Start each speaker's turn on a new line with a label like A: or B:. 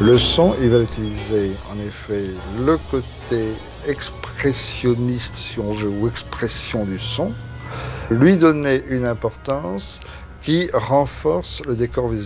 A: Le son, il va utiliser en effet le côté expressionniste, si on veut, ou expression du son, lui donner une importance qui renforce le décor visuel.